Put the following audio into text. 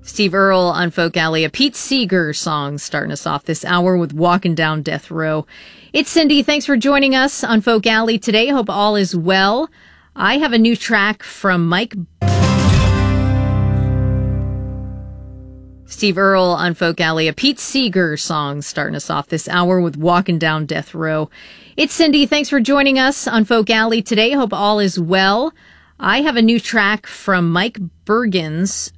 Steve Earle on Folk Alley, a Pete Seeger song starting us off this hour with Walking Down Death Row. It's Cindy. Thanks for joining us on Folk Alley today. Hope all is well. I have a new track from Mike. Steve Earle on Folk Alley, a Pete Seeger song starting us off this hour with Walking Down Death Row. It's Cindy. Thanks for joining us on Folk Alley today. Hope all is well. I have a new track from Mike Bergens